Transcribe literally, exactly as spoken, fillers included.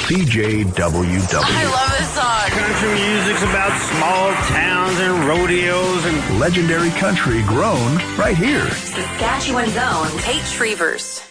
C J W W. I love this song. Country music's about small towns and rodeos and legendary country grown right here. Saskatchewan's own Kate Shrevers.